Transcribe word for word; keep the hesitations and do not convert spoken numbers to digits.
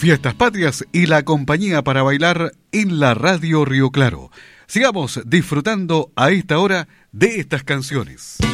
Fiestas Patrias y la compañía para bailar en la Radio Río Claro. Sigamos disfrutando a esta hora de estas canciones.